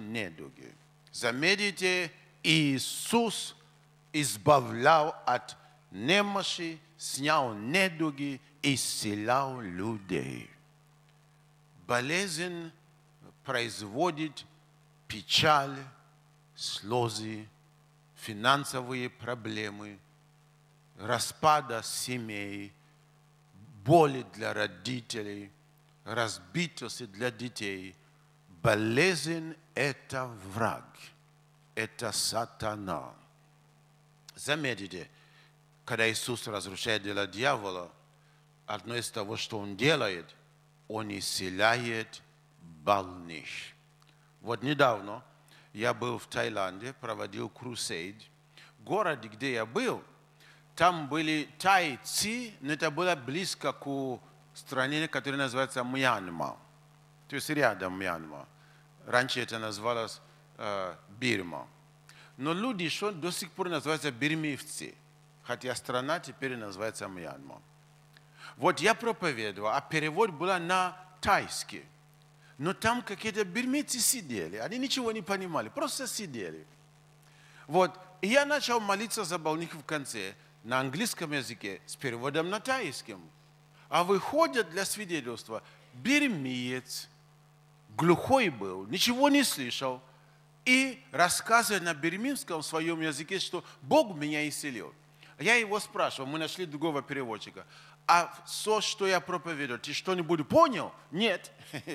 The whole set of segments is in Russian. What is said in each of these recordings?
недуги. Заметите, Иисус избавлял от немощи, снял недуги, исцелял людей. Болезнь производит печаль, слезы, финансовые проблемы, распада семей, боли для родителей, разбитость для детей. Болезнь – это враг, это сатана. Заметьте, когда Иисус разрушает дело дьявола, одно из того, что Он делает, Он исцеляет больных. Вот недавно я был в Таиланде, проводил крусейд. В городе, где я был, там были тайцы, но это было близко к стране, которая называется Мьянма. То есть рядом Мьянма. Раньше это называлось Бирма. Но люди еще до сих пор называются бирмивцы, хотя страна теперь называется Мьянма. Вот я проповедовал, а перевод был на тайский. Но там какие-то бирмийцы сидели, они ничего не понимали, просто сидели. Вот, и я начал молиться за больных в конце, на английском языке, с переводом на тайском. А выходят для свидетельства, бирмиец, глухой был, ничего не слышал, и рассказывает на бирминском своем языке, что Бог меня исцелил. Я его спрашивал, мы нашли другого переводчика, а все, что я проповедую, ты что-нибудь понял? Нет.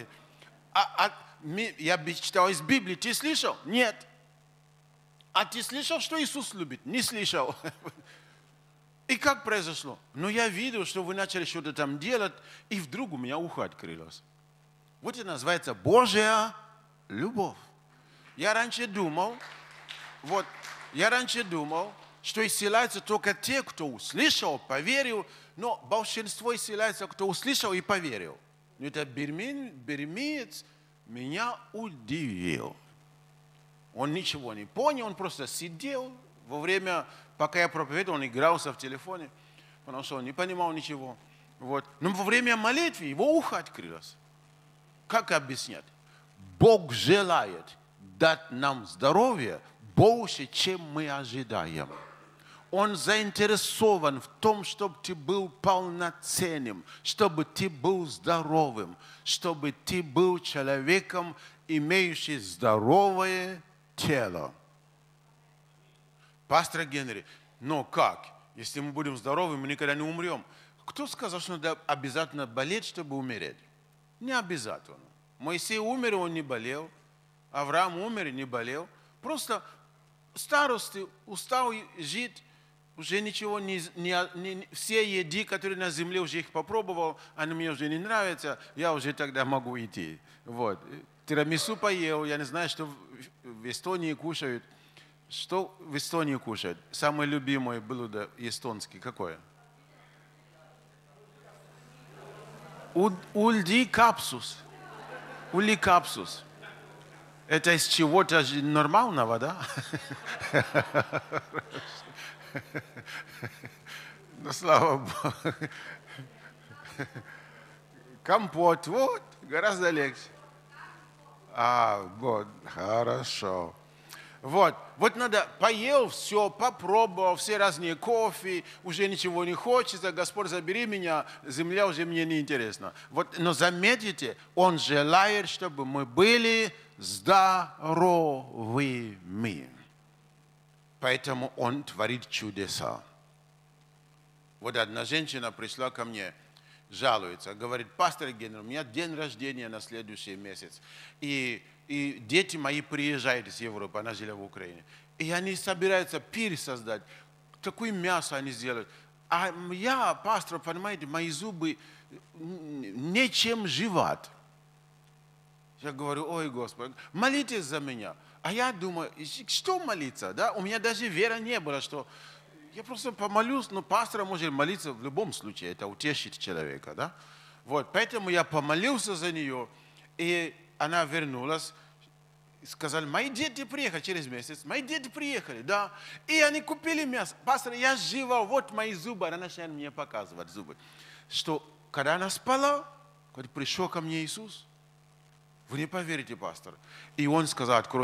Я читал из Библии, ты слышал? Нет. А ты слышал, что Иисус любит? Не слышал. И как произошло? Ну, я видел, что вы начали что-то там делать, и вдруг у меня ухо открылось. Вот это называется Божья любовь. Я раньше думал, что исцеляются только те, кто услышал, поверил, но большинство исцеляется, кто услышал и поверил. Но это бирмиец меня удивил. Он ничего не понял, он просто сидел во время, пока я проповедовал, он игрался в телефоне, потому что он не понимал ничего. Вот. Но во время молитвы его ухо открылось. Как объяснять? Бог желает дать нам здоровье больше, чем мы ожидаем. Он заинтересован в том, чтобы ты был полноценным, чтобы ты был здоровым, чтобы ты был человеком, имеющим здоровое тело. Пастор Генри, но как? Если мы будем здоровы, мы никогда не умрем. Кто сказал, что надо обязательно болеть, чтобы умереть? Не обязательно. Моисей умер, он не болел. Авраам умер и не болел. Просто старости, устал жить, уже ничего все еды, которые на земле, уже их попробовал, они мне уже не нравятся, я уже тогда могу идти. Вот. Тирамису поел, я не знаю, что в Эстонии кушают. Что в Эстонии кушают? Самое любимое блюдо эстонское какое? Ульди капсус. Ули капсус. Это из чего-то нормального, да? Ну, слава Богу. Компот, вот, гораздо легче. Вот, хорошо. Вот надо, поел все, попробовал, все разные кофе, уже ничего не хочется, Господь, забери меня, земля уже мне не интересна. Вот, но заметьте, Он желает, чтобы мы были здоровыми. Поэтому Он творит чудеса. Вот одна женщина пришла ко мне, жалуется, говорит, пастор Генри, у меня день рождения на следующий месяц. И дети мои приезжают из Европы, она жила в Украине. И они собираются пир создать. Такое мясо они сделают. А я, пастор, понимаете, мои зубы нечем жевать. Я говорю, ой, Господи, молитесь за меня. А я думаю, что молиться? Да? У меня даже вера не было, что я просто помолюсь, но пастор может молиться в любом случае, это утешит человека. Да? Вот, поэтому я помолился за нее, и она вернулась, сказали, мои дети приехали через месяц, мои дети приехали, да, и они купили мясо. Пастор, я жива, вот мои зубы, она начала мне показывать зубы. Что, когда она спала, когда пришел ко мне Иисус, вы не поверите, пастор, и он сказал, открой